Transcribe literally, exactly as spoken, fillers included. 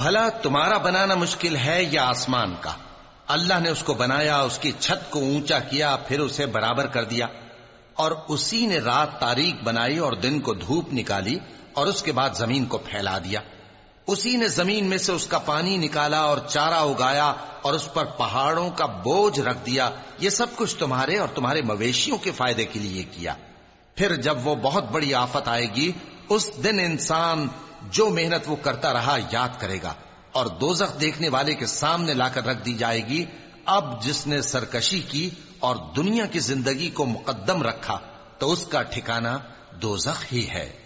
भला तुम्हारा बनाना मुश्किल है या आसमान का? अल्लाह ने उसको बनाया, उसकी छत को ऊंचा किया, फिर उसे बराबर कर दिया, और उसी ने रात तारीक बनाई और दिन को धूप निकाली, और उसके बाद जमीन को फैला दिया। उसी ने जमीन में से उसका पानी निकाला और चारा उगाया और उस पर पहाड़ों का बोझ रख दिया। ये सब कुछ तुम्हारे और तुम्हारे मवेशियों के फायदे के लिए किया। फिर जब वो बहुत बड़ी आफत आएगी, उस दिन इंसान जो मेहनत वो करता रहा याद करेगा, और दोजख देखने वाले के सामने लाकर रख दी जाएगी। अब जिसने सरकशी की और दुनिया की जिंदगी को मुकद्दम रखा, तो उसका ठिकाना दोजख ही है।